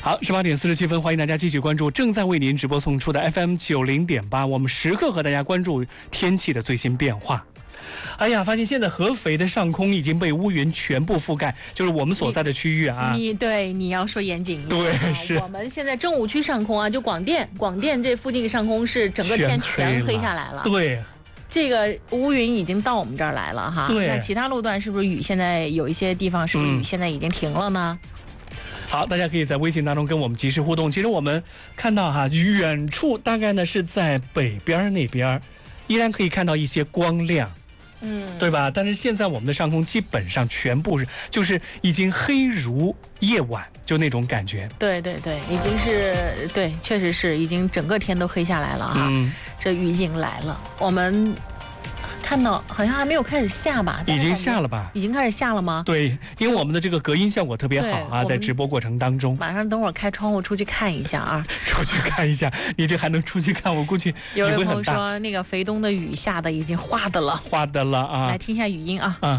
好，18:47，欢迎大家继续关注正在为您直播送出的 FM90.8，我们时刻和大家关注天气的最新变化。哎呀，发现现在合肥的上空已经被乌云全部覆盖，就是我们所在的区域啊。 你要说严谨一点。 对，是我们现在正午区上空啊，就广电这附近上空是整个天全黑下来了。 对。 这个乌云已经到我们这儿来了哈。 对。 那其他路段是不是雨现在有一些地方是不是雨现在已经停了呢？ 好，大家可以在微信当中跟我们及时互动。其实我们看到哈，远处大概呢是在北边那边，依然可以看到一些光亮。对吧？但是现在我们的上空基本上全部就是已经黑如夜晚，就那种感觉。 对，已经是对，确实是已经整个天都黑下来了哈。这雨已经来了，我们看到好像还没有开始下吧？ 已经下了吧？ 已经开始下了吗？ 对，因为我们的这个隔音效果特别好啊，在直播过程当中。 马上等会儿开窗户出去看一下啊！ 出去看一下，你这还能出去看？我估计有位朋友说，那个肥东的雨下的已经哗的了啊！来听一下语音啊！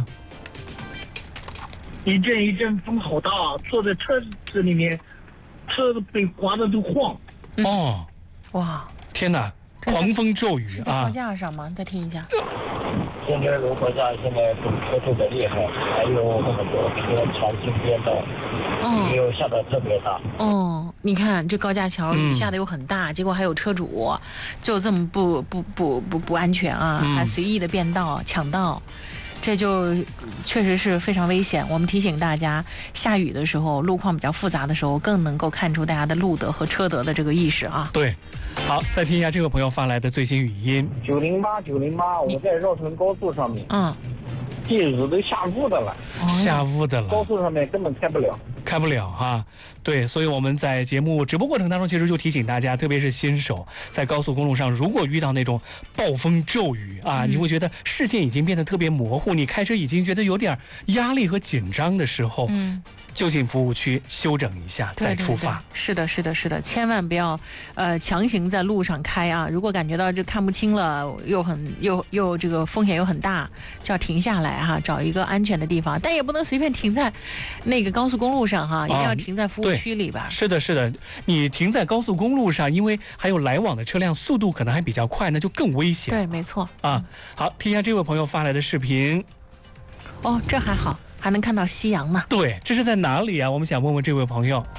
一阵一阵风好大，坐在车子里面，车子被刮的都晃。 哇！ 天哪！狂风骤雨啊！ 高架上吗？再听一下。 现在如果在现在堵车特别厉害，还有很多车强行变道，雨又下得特别大。 你看这高架桥雨下的又很大，结果还有车主就这么不安全啊，还随意的变道抢道。这就确实是非常危险。我们提醒大家，下雨的时候，路况比较复杂的时候，更能够看出大家的路德和车德的这个意识啊。 对，好，再听一下这位朋友发来的最新语音。 908，我在绕城高速上面。地日都下雾的了，高速上面根本开不了哈。对，所以我们在节目直播过程当中，其实就提醒大家，特别是新手在高速公路上，如果遇到那种暴风骤雨啊，你会觉得视线已经变得特别模糊，你开车已经觉得有点压力和紧张的时候，就近服务区休整一下再出发。 是的，千万不要强行在路上开啊！如果感觉到这看不清了，又这个风险又很大，就要停下来哈，找一个安全的地方，但也不能随便停在那个高速公路上哈，一定要停在服务区里边。 是的，你停在高速公路上，因为还有来往的车辆，速度可能还比较快，那就更危险。 对，没错啊。好，听一下这位朋友发来的视频。 这还好，还能看到夕阳呢。 对，这是在哪里啊？我们想问问这位朋友。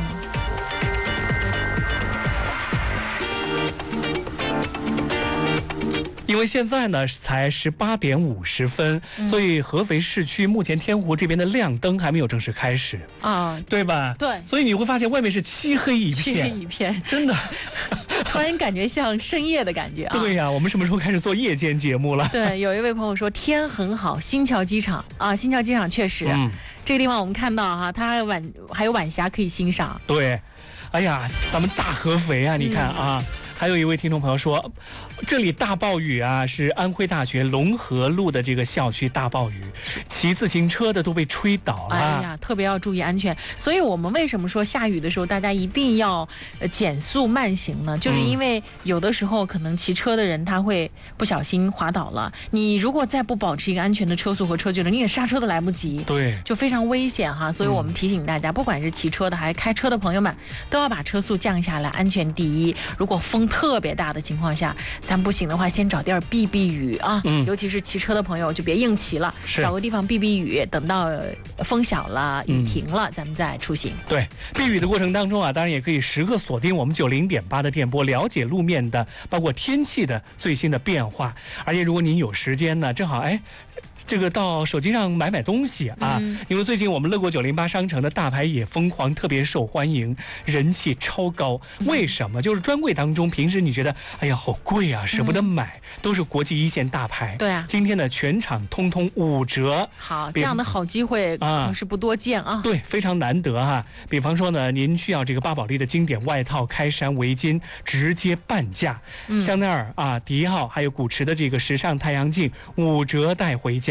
因为现在呢才18点50分，所以合肥市区目前天湖这边的亮灯还没有正式开始对吧？ 对， 所以你会发现外面是漆黑一片，真的， 突然感觉像深夜的感觉啊。 对呀，我们什么时候开始做夜间节目了？ 对，有一位朋友说天很好，新桥机场新桥机场确实，这个地方我们看到哈，它还有晚霞可以欣赏。 对，哎呀，咱们大合肥啊，你看啊。还有一位听众朋友说，这里大暴雨啊，是安徽大学龙河路的这个校区大暴雨，骑自行车的都被吹倒了。 哎呀，特别要注意安全。所以我们为什么说下雨的时候大家一定要减速慢行呢？就是因为有的时候可能骑车的人他会不小心滑倒了，你如果再不保持一个安全的车速和车距了，你也刹车都来不及， 对， 就非常危险哈。所以我们提醒大家，不管是骑车的还是开车的朋友们，都要把车速降下来，安全第一。如果风特别大的情况下，咱不行的话，先找地儿避雨啊。尤其是骑车的朋友，就别硬骑了，找个地方避雨，等到风小了、雨停了，咱们再出行。 对，避雨的过程当中啊，当然也可以时刻锁定我们90.8的电波，了解路面的包括天气的最新的变化。而且如果您有时间呢，正好这个到手机上买东西啊，因为最近我们乐国908商城的大牌也疯狂，特别受欢迎，人气超高。为什么？就是专柜当中，平时你觉得哎呀好贵啊，舍不得买，都是国际一线大牌。 对啊， 今天呢全场通通5折。 好，这样的好机会可能是不多见啊。 对，非常难得哈。比方说呢，您需要这个巴宝莉的经典外套、开衫、围巾，直接半价。香奈儿迪奥还有古驰的这个时尚太阳镜5折带回家。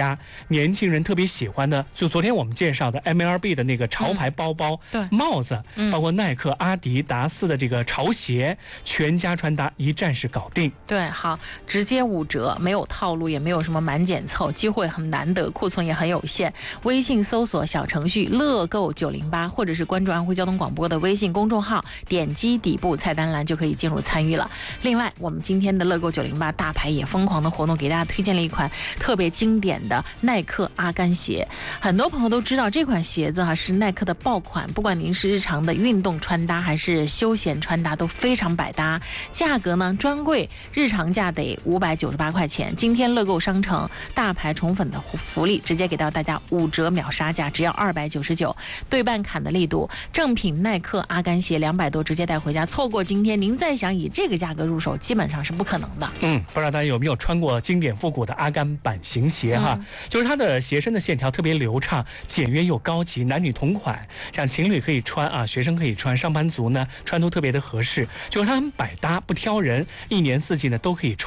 家年轻人特别喜欢的，就昨天我们介绍的 MLB 的那个潮牌包包、帽子，包括耐克、阿迪达斯的这个潮鞋，全家穿搭一站式搞定。 对，好，直接5折，没有套路，也没有什么满减凑，机会很难得，库存也很有限。微信搜索小程序乐购908，或者是关注安徽交通广播的微信公众号，点击底部菜单栏就可以进入参与了。另外，我们今天的乐购908大牌也疯狂的活动，给大家推荐了一款特别经典的耐克阿甘鞋。很多朋友都知道这款鞋子是耐克的爆款，不管您是日常的运动穿搭还是休闲穿搭都非常百搭。价格呢专柜日常价得598块钱，今天乐购商城大牌宠粉的福利，直接给到大家5折秒杀价，只要299，对半砍的力度，正品耐克阿甘鞋200多直接带回家。错过今天，您再想以这个价格入手，基本上是不可能的。 不知道大家有没有穿过经典复古的阿甘版型鞋哈？就是它的鞋身的线条特别流畅，简约又高级，男女同款，像情侣可以穿啊，学生可以穿，上班族呢穿都特别的合适。就是它很百搭，不挑人，一年四季呢都可以穿。